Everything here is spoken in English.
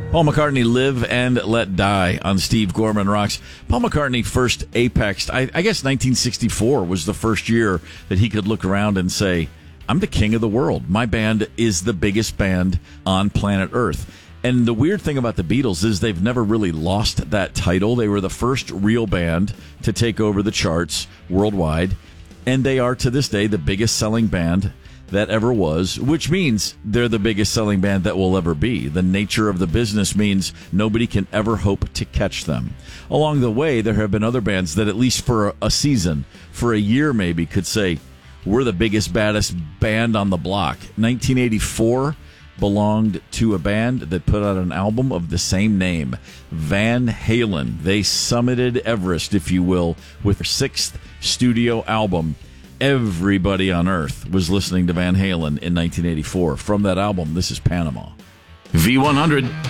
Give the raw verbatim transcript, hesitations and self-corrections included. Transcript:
Paul McCartney, Live and Let Die on Steve Gorman Rocks. Paul McCartney first apexed, I, I guess nineteen sixty-four was the first year that he could look around and say, I'm the king of the world. My band is the biggest band on planet Earth. And the weird thing about the Beatles is they've never really lost that title. They were the first real band to take over the charts worldwide. And they are, to this day, the biggest selling band that ever was, which means they're the biggest selling band that will ever be. The nature of the business means nobody can ever hope to catch them. Along the way, there have been other bands that at least for a season, for a year maybe, could say, we're the biggest, baddest band on the block. nineteen eighty-four belonged to a band that put out an album of the same name, Van Halen. They summited Everest, if you will, with their sixth studio album. Everybody on Earth was listening to Van Halen in nineteen eighty-four. From that album, this is Panama. V one hundred.